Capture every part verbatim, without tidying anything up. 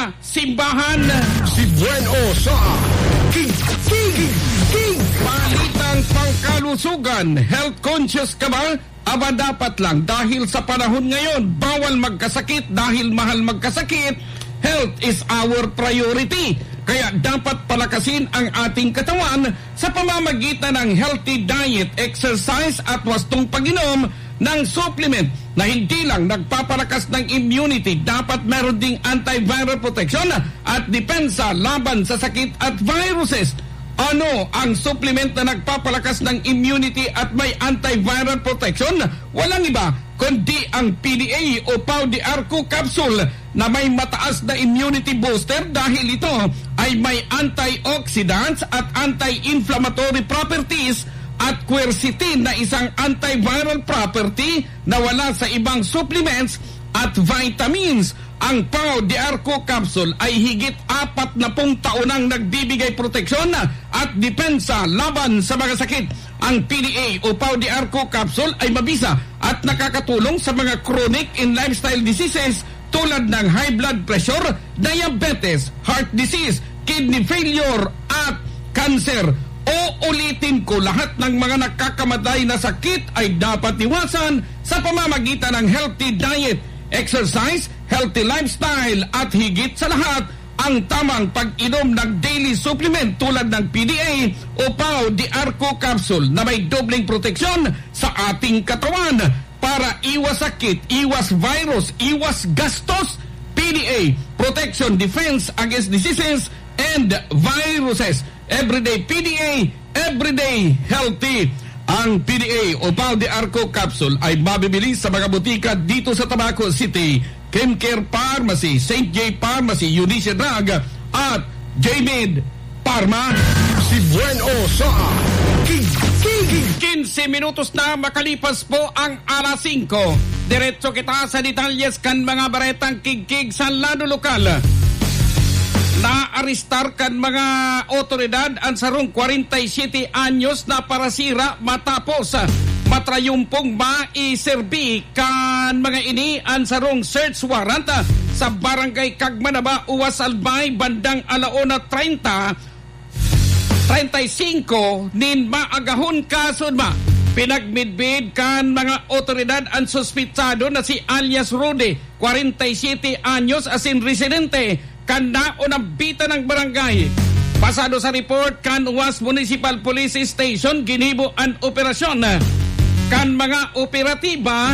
sa simbahan. Si Bueno sa King King King. Balitang pangkalusugan, health conscious ka ba? Aba dapat lang dahil sa panahon ngayon, bawal magkasakit dahil mahal magkasakit. Health is our priority. Kaya dapat palakasin ang ating katawan sa pamamagitan ng healthy diet, exercise at wastong pag-inom ng supplement na hindi lang nagpapalakas ng immunity, dapat meron ding antiviral protection at depensa laban sa sakit at viruses. Ano ang supplement na nagpapalakas ng immunity at may antiviral protection? Walang iba kundi ang P D A o Pau de Arco capsule na may mataas na immunity booster dahil ito ay may antioxidants at anti-inflammatory properties at quercetin na isang antiviral property na wala sa ibang supplements at vitamins. Ang Pau de Arco capsule ay higit apat na pung taon nang nagbibigay proteksyon at depensa laban sa mga sakit. Ang P D A o Pau de Arco capsule ay mabisa at nakakatulong sa mga chronic and lifestyle diseases tulad ng high blood pressure, diabetes, heart disease, kidney failure at cancer. O ulitin ko, lahat ng mga nakakamatay na sakit ay dapat iwasan sa pamamagitan ng healthy diet, exercise, healthy lifestyle at higit sa lahat, ang tamang pag-inom ng daily supplement tulad ng P D A o Pau de Arco capsule na may dobleng proteksyon sa ating katawan para iwas sakit, iwas virus, iwas gastos. P D A, protection, defense against diseases and viruses. Everyday P D A, everyday healthy. Ang P D A o Pau de Arco capsule ay mabibili sa mga butika dito sa Tabaco City, Chemcare Pharmacy, Saint J Pharmacy, Eunice Drug at J-Med Pharma. Si Bueno sa King King. quince minutos na makalipas po ang alas singko. Diretso kita sa detalyes kan mga baretang kigkig sa lado lokal. Na-aristar kan mga otoridad ang sarong forty-seven anyos na parasira matapos matrayumpong maiserbi kan mga ini ang sarong search warrant sa barangay Cagmanaba, Uwas Albay, bandang alauna treinta, treinta-cinco nin maagahon kason ma. Pinagmidbid kan mga otoridad ang suspitsado na si alias Rudy, forty-seven anyos, asin residente kan naunang bita ng barangay. Pasado sa report kan Uwas Municipal Police Station, ginibo ang operasyon kan mga operatiba,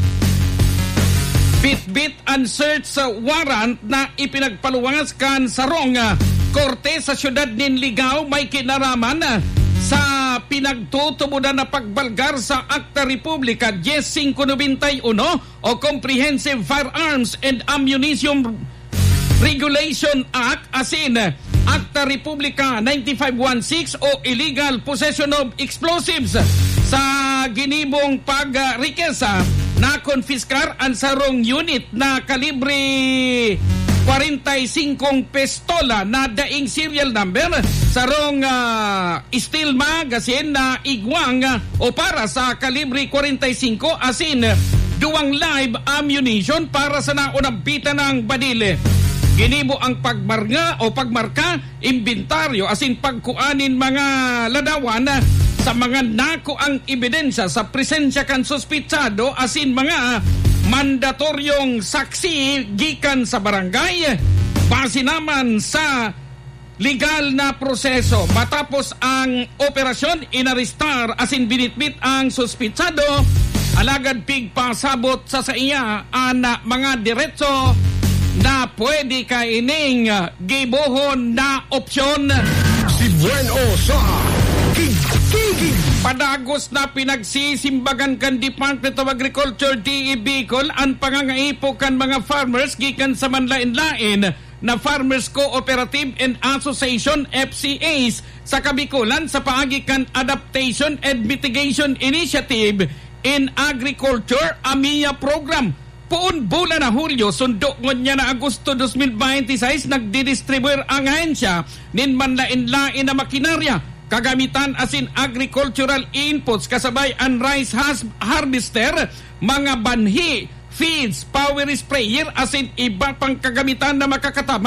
bit-bit and search sa warrant na ipinagpaluwas kan sarong korte sa syudad nin Ligao may kinaraman sa pinagtutubudan na pagbalgar sa Acta Republica ten ninety-one o Comprehensive Firearms and Ammunition Regulation Act, asin Acta Republica ninety-five sixteen o Illegal Possession of Explosives. Sa ginibong pagrikesa na konfiskar ang sarong unit na kalibre forty-five pistola na daing serial number, sarong uh, steel magazine na igwang uh, o para sa kalibre forty-five, asin duwang live ammunition para sa naunang bita ng badile. Ginibo ang pagmarga o pagmarka, inventaryo, asin pagkuanin mga ladawan sa mga nako ang ebidensya sa presensya kan suspitsado, asin mga mandatoryong saksi gikan sa barangay, base naman sa legal na proseso. Matapos ang operasyon, inaristar asin binitbit ang suspitsado, alagad pig pasabot sa sa iya ang mga diretso na pwede kaining gibohon na opsyon. Si Bueno sa King King. Padagos na pinagsisimbagan kan Department of Agriculture D E Bicol ang pangangaipo kan mga farmers gikan sa manlain-lain na Farmers Cooperative and Association F C As sa Kabikulan sa paagi kan Adaptation and Mitigation Initiative in Agriculture A M I A program. Puon bulan na Hulyo, sundo niya na Agosto twenty twenty-six, nagdidistribuer ang ahensya nin manlain-lain na makinarya, kagamitan asin agricultural inputs kasabay ang rice harvester, mga banhi, feeds, power sprayer asin iba pang kagamitan na makakatama